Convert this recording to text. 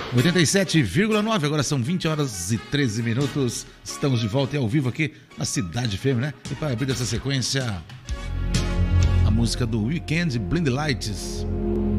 87,9, agora são 20 horas e 13 minutos. Estamos de volta e ao vivo aqui na Cidade FM, né? E para abrir essa sequência, a música do Weeknd, Blind Lights.